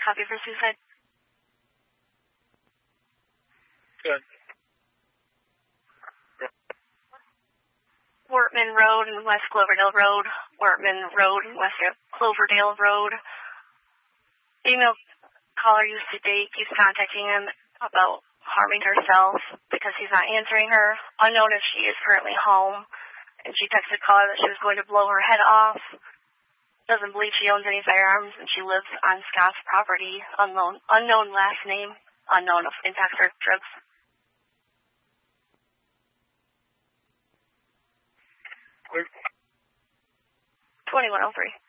Copy for suicide. Good. Wortman Road and West Cloverdale Road. Wortman Road and West Cloverdale Road. Female caller used to date, keeps contacting him about harming herself because he's not answering her. Unknown if she is currently home. And she texted caller that she was going to blow her head off. Doesn't believe she owns any firearms, and she lives on Scott's property. Unknown last name. Unknown if impacts her drugs. 2103.